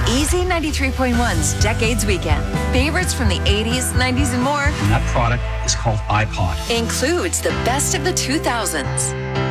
Easy 93.1's Decades Weekend. Favorites from the 80s, 90s, and more. And that product is called iPod. Includes the best of the 2000s.